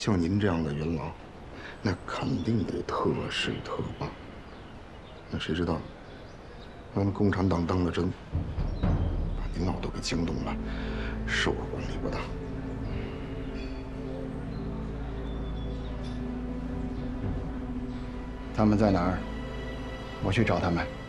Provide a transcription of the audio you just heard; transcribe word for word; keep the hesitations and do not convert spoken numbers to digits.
像您这样的元老，那肯定得特事特办。那谁知道，咱们共产党当了真，把您老都给惊动了，是我管理不当。 他们在哪儿？我去找他们。